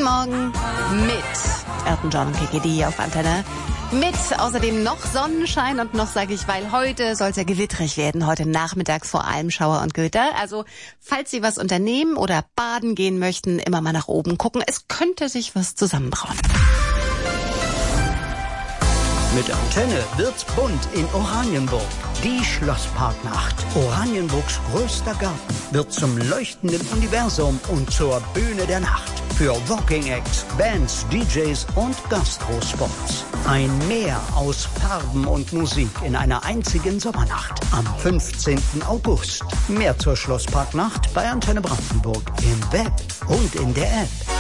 Morgen mit Elton John und KKD auf Antenne. Mit außerdem noch Sonnenschein und noch, sage ich, weil heute soll es ja gewitterig werden. Heute nachmittags vor allem Schauer und Gewitter. Also falls Sie was unternehmen oder baden gehen möchten, immer mal nach oben gucken. Es könnte sich was zusammenbrauen. Mit Antenne wird's bunt in Oranienburg. Die Schlossparknacht. Oranienburgs größter Garten wird zum leuchtenden Universum und zur Bühne der Nacht. Für Walking Acts, Bands, DJs und Gastrospots. Ein Meer aus Farben und Musik in einer einzigen Sommernacht. Am 15. August. Mehr zur Schlossparknacht bei Antenne Brandenburg im Web und in der App.